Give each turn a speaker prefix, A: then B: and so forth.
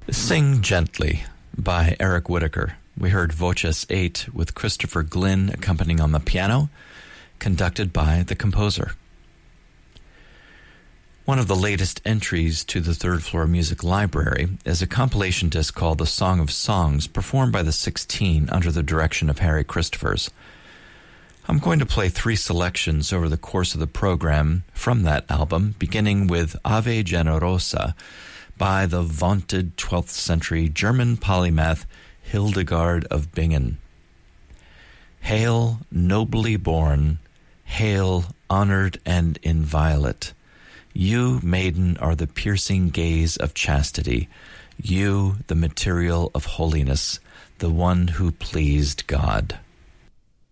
A: Sing Gently by Eric Whitacre. We heard Voces 8 with Christopher Glynn accompanying on the piano, conducted by the composer. One of the latest entries to the Third Floor Music Library is a compilation disc called The Song of Songs, performed by the 16 under the direction of Harry Christophers. I'm going to play 3 selections over the course of the program from that album, beginning with Ave Generosa by the vaunted 12th century German polymath Hildegard of Bingen. Hail, nobly born, hail, honored and inviolate. You, maiden, are the piercing gaze of chastity. You, the material of holiness, the one who pleased God.